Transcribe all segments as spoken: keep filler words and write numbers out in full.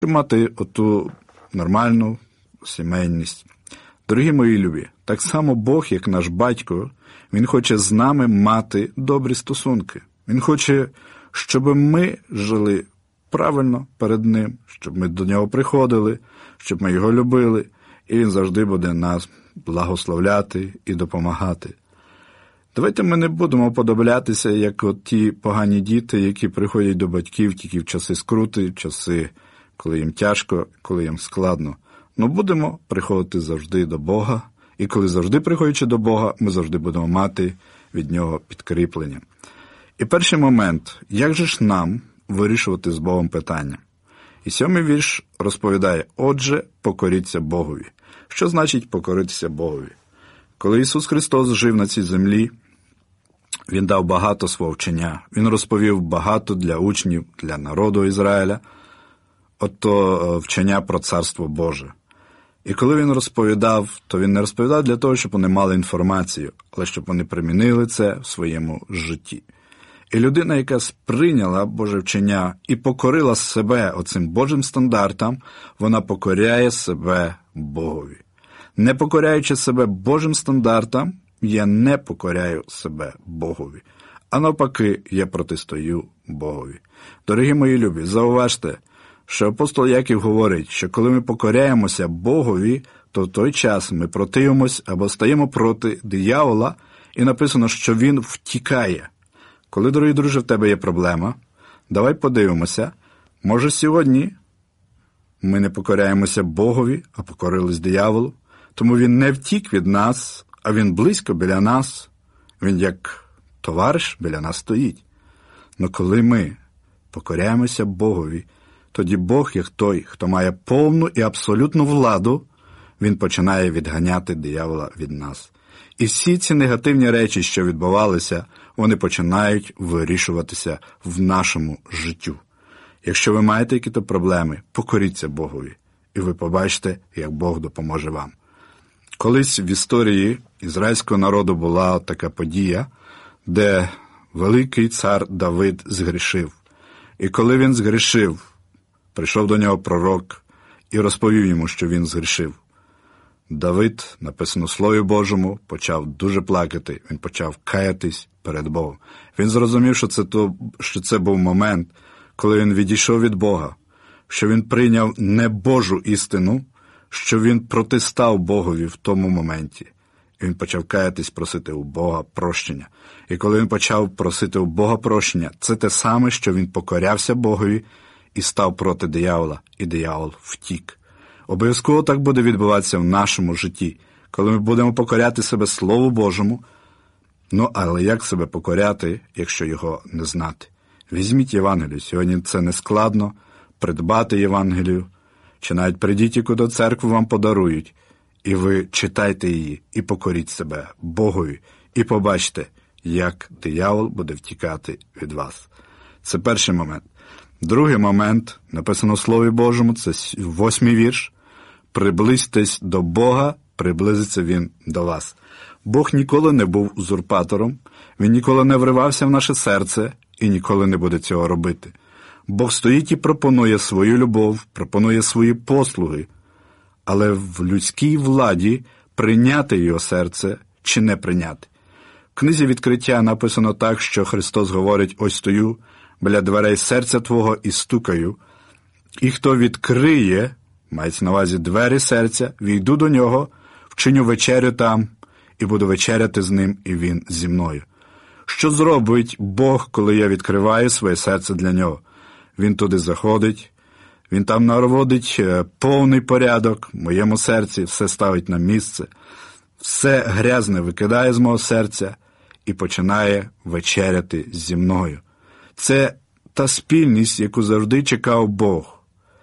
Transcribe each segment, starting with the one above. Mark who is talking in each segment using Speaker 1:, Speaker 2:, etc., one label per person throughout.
Speaker 1: мати оту нормальну сімейність. Дорогі мої любі, так само Бог, як наш батько, Він хоче з нами мати добрі стосунки. Він хоче, щоб ми жили правильно перед Ним, щоб ми до Нього приходили, щоб ми Його любили, і Він завжди буде нас благословляти і допомагати. Давайте ми не будемо уподоблятися, як от ті погані діти, які приходять до батьків тільки в часи скрути, в часи, коли їм тяжко, коли їм складно. Ну, будемо приходити завжди до Бога, і коли завжди приходячи до Бога, ми завжди будемо мати від Нього підкріплення. І перший момент, як же ж нам вирішувати з Богом питання? І сьомий вірш розповідає, отже, покоріться Богові. Що значить покоритися Богові? Коли Ісус Христос жив на цій землі, Він дав багато свого вчення. Він розповів багато для учнів, для народу Ізраїля, ото вчення про Царство Боже. І коли Він розповідав, то Він не розповідав для того, щоб вони мали інформацію, але щоб вони примінили це в своєму житті. І людина, яка сприйняла Боже вчення і покорила себе оцим Божим стандартам, вона покоряє себе Богові. Не покоряючи себе Божим стандартам, я не покоряю себе Богові. А навпаки, я протистою Богові. Дорогі мої любі, зауважте, що апостол Яків говорить, що коли ми покоряємося Богові, то в той час ми противимось або стаємо проти диявола, і написано, що він втікає. Коли, дорогі друзі, в тебе є проблема, давай подивимося, може сьогодні ми не покоряємося Богові, а покорились дияволу, тому він не втік від нас, а він близько біля нас, він як товариш біля нас стоїть. Но коли ми покоряємося Богові, тоді Бог, як той, хто має повну і абсолютну владу, він починає відганяти диявола від нас. І всі ці негативні речі, що відбувалися, вони починають вирішуватися в нашому життю. Якщо ви маєте якісь проблеми, покоріться Богові, і ви побачите, як Бог допоможе вам. Колись в історії ізраїльського народу була така подія, де великий цар Давид згрішив. І коли він згрішив, прийшов до нього пророк і розповів йому, що він згрішив. Давид, написано в Слові Божому, почав дуже плакати, він почав каятись перед Богом. Він зрозумів, що це, то, що це був момент, коли він відійшов від Бога, що він прийняв не Божу істину, що він протистав Богові в тому моменті. І він почав каятись, просити у Бога прощення. І коли він почав просити у Бога прощення, це те саме, що він покорявся Богові і став проти диявола, і диявол втік. Обов'язково так буде відбуватися в нашому житті, коли ми будемо покоряти себе Слову Божому. Ну, але як себе покоряти, якщо його не знати? Візьміть Євангелію. Сьогодні це не складно, придбати Євангелію, чи навіть прийдіть, яку до церкви вам подарують, і ви читайте її, і покоріть себе Богові, і побачите, як диявол буде втікати від вас. Це перший момент. Другий момент, написано в Слові Божому, це восьмий вірш. «Приблизьтесь до Бога, приблизиться Він до вас». Бог ніколи не був узурпатором, Він ніколи не вривався в наше серце і ніколи не буде цього робити. Бог стоїть і пропонує свою любов, пропонує свої послуги, але в людській владі прийняти його серце чи не прийняти. В книзі «Відкриття» написано так, що Христос говорить: «Ось стою біля дверей серця твого і стукаю, і хто відкриє, мається на увазі двері серця, війду до нього, вчиню вечерю там, і буду вечеряти з ним, і він зі мною». Що зробить Бог, коли я відкриваю своє серце для нього? Він туди заходить, він там наводить повний порядок в моєму серці, все ставить на місце, все грязне викидає з мого серця і починає вечеряти зі мною. Це та спільність, яку завжди чекав Бог.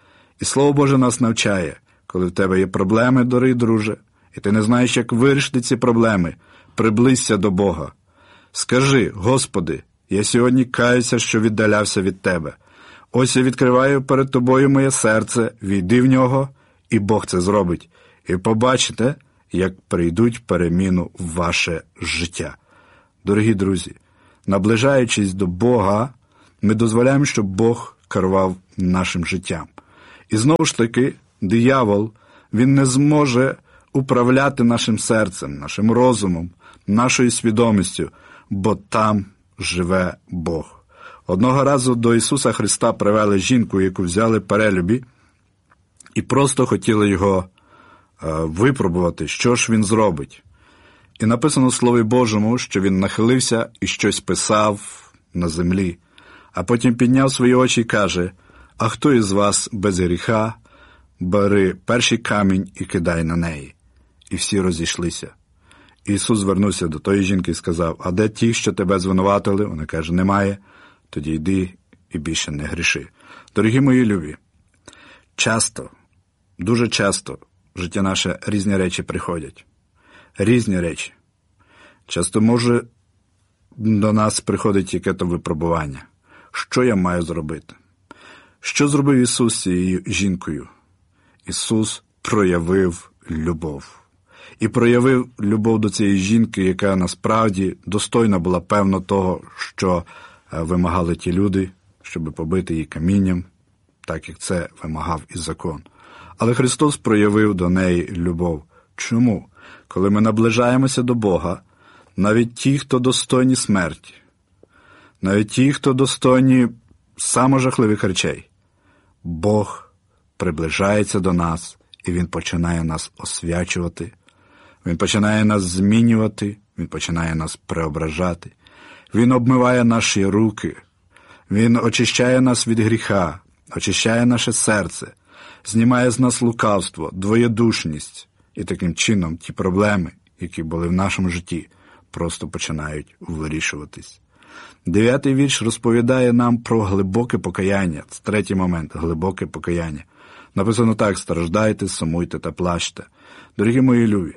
Speaker 1: І Слово Боже нас навчає, коли в тебе є проблеми, дорогий друже, і ти не знаєш, як вирішити ці проблеми, приблизься до Бога. Скажи: «Господи, я сьогодні каюся, що віддалявся від Тебе. Ось я відкриваю перед Тобою моє серце, війди в нього, і Бог це зробить. І побачите, як прийдуть переміну в ваше життя». Дорогі друзі, наближаючись до Бога, ми дозволяємо, щоб Бог керував нашим життям. І знову ж таки, диявол, він не зможе управляти нашим серцем, нашим розумом, нашою свідомістю, бо там живе Бог. Одного разу до Ісуса Христа привели жінку, яку взяли перелюбі, і просто хотіли його е, випробувати, що ж він зробить. І написано в Слові Божому, що він нахилився і щось писав на землі, а потім підняв свої очі і каже: «А хто із вас без гріха? Бери перший камінь і кидай на неї». І всі розійшлися. Ісус звернувся до тої жінки і сказав: «А де ті, що тебе звинуватили?» Вона каже: «Немає». «Тоді йди і більше не гріши». Дорогі мої любі, часто, дуже часто в життя наше різні речі приходять. Різні речі. Часто може до нас приходить яке-то випробування. Що я маю зробити? Що зробив Ісус з цією жінкою? Ісус проявив любов. І проявив любов до цієї жінки, яка насправді достойна була, певно, того, що вимагали ті люди, щоб побити її камінням, так як це вимагав і закон. Але Христос проявив до неї любов. Чому? Коли ми наближаємося до Бога, навіть ті, хто достойні смерті, навіть ті, хто достойні саможахливих речей, Бог приближається до нас, і Він починає нас освячувати, Він починає нас змінювати, Він починає нас преображати. Він обмиває наші руки, Він очищає нас від гріха, очищає наше серце, знімає з нас лукавство, двоєдушність, і таким чином ті проблеми, які були в нашому житті, просто починають вирішуватись. Дев'ятий вірш розповідає нам про глибоке покаяння. Це третій момент – глибоке покаяння. Написано так: «Страждайте, сумуйте та плачте». Дорогі мої любі,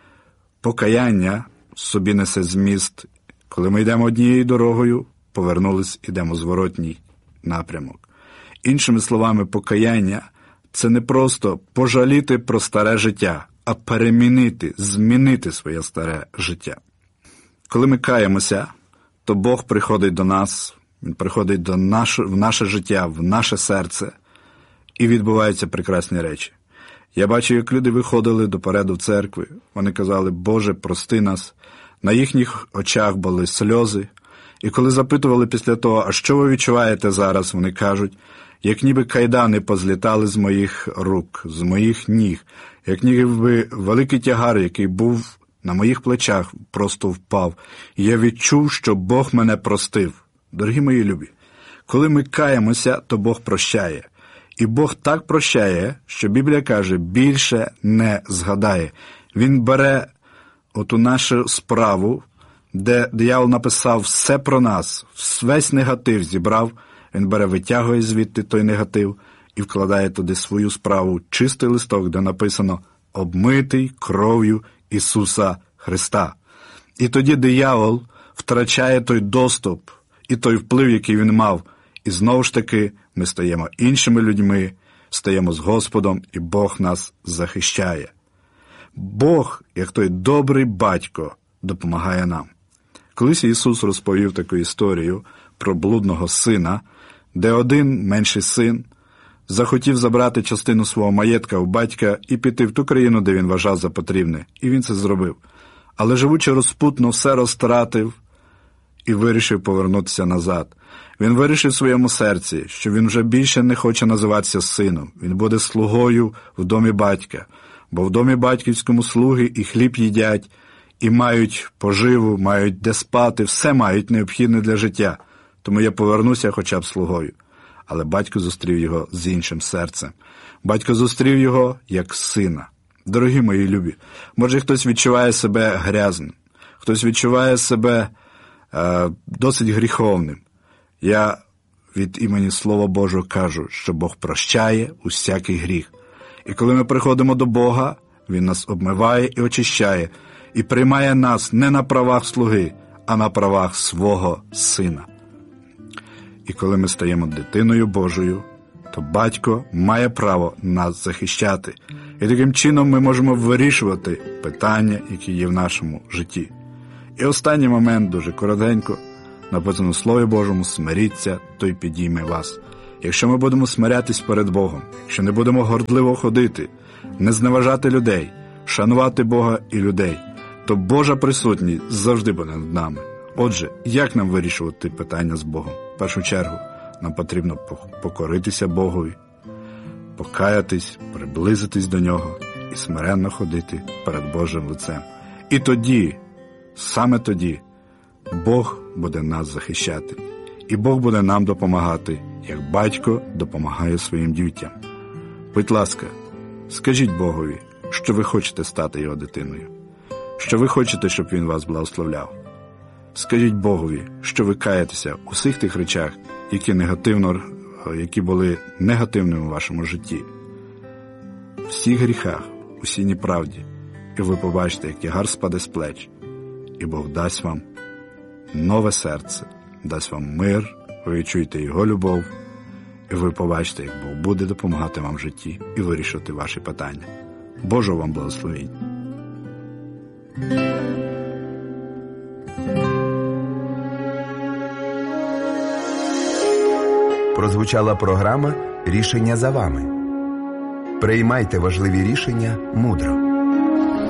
Speaker 1: покаяння собі несе зміст. Коли ми йдемо однією дорогою, повернулись, йдемо в зворотній напрямок. Іншими словами, покаяння – це не просто пожаліти про старе життя, а перемінити, змінити своє старе життя. Коли ми каємося, то Бог приходить до нас, Він приходить до наше, в наше життя, в наше серце, і відбуваються прекрасні речі. Я бачу, як люди виходили допереду в церкви, вони казали: «Боже, прости нас». На їхніх очах були сльози, і коли запитували після того: «А що ви відчуваєте зараз?», вони кажуть: «Як ніби кайдани позлітали з моїх рук, з моїх ніг, як ніби великий тягар, який був на моїх плечах, просто впав. І я відчув, що Бог мене простив». Дорогі мої любі, коли ми каємося, то Бог прощає. І Бог так прощає, що Біблія каже: більше не згадає. Він бере оту нашу справу, де диявол написав все про нас, весь негатив зібрав, він бере, витягує звідти той негатив і вкладає туди свою справу, чистий листок, де написано «обмитий кров'ю Ісуса Христа». І тоді диявол втрачає той доступ і той вплив, який він мав. І знову ж таки ми стаємо іншими людьми, стаємо з Господом, і Бог нас захищає. Бог, як той добрий батько, допомагає нам. Колись Ісус розповів таку історію про блудного сина, де один менший син захотів забрати частину свого маєтка у батька і піти в ту країну, де він вважав за потрібне. І він це зробив. Але, живучи розпутно, все розтратив і вирішив повернутися назад. Він вирішив в своєму серці, що він вже більше не хоче називатися сином. Він буде слугою в домі батька. Бо в домі батьківському слуги і хліб їдять, і мають поживу, мають де спати, все мають необхідне для життя. Тому я повернуся хоча б слугою. Але батько зустрів його з іншим серцем. Батько зустрів його як сина. Дорогі мої любі, може хтось відчуває себе грязним, хтось відчуває себе е, досить гріховним. Я від імені Слова Божого кажу, що Бог прощає усякий гріх. І коли ми приходимо до Бога, Він нас обмиває і очищає, і приймає нас не на правах слуги, а на правах свого сина. І коли ми стаємо дитиною Божою, то батько має право нас захищати. І таким чином ми можемо вирішувати питання, які є в нашому житті. І останній момент, дуже коротенько, написано в Слові Божому: «Смиріться, то й підійме вас». Якщо ми будемо смирятись перед Богом, якщо не будемо гордливо ходити, не зневажати людей, шанувати Бога і людей, то Божа присутність завжди буде над нами. Отже, як нам вирішувати питання з Богом? В першу чергу, нам потрібно покоритися Богові, покаятись, приблизитись до Нього і смиренно ходити перед Божим лицем. І тоді, саме тоді, Бог буде нас захищати. І Бог буде нам допомагати, як батько допомагає своїм дітям. Будь ласка, скажіть Богові, що ви хочете стати Його дитиною, що ви хочете, щоб Він вас благословляв. Скажіть Богові, що ви каєтеся у всіх тих речах, які, негативно, які були негативними у вашому житті. В всіх гріхах, у всій неправді. І ви побачите, як тягар спаде з плеч. І Бог дасть вам нове серце, дасть вам мир, ви відчуєте Його любов, і ви побачите, як Бог буде допомагати вам в житті і вирішувати ваші питання. Божого вам благословінь!
Speaker 2: Прозвучала програма «Рішення за вами». Приймайте важливі рішення мудро.